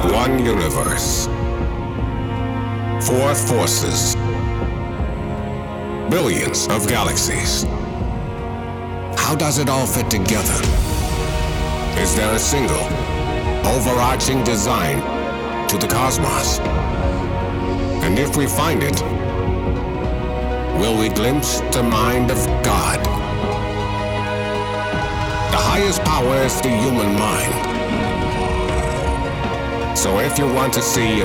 One universe. Four forces. Billions of galaxies. How does it all fit together? Is there a single, overarching design to the cosmos? And if we find it, will we glimpse the mind of God? The highest power is the human mind. So if you want to see